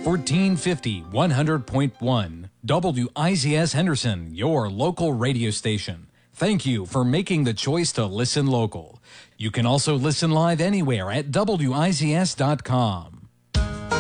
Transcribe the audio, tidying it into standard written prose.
1450 100.1 WIZS Henderson, your local radio station. Thank you for making the choice to listen local. You can also listen live anywhere at WIZS.com.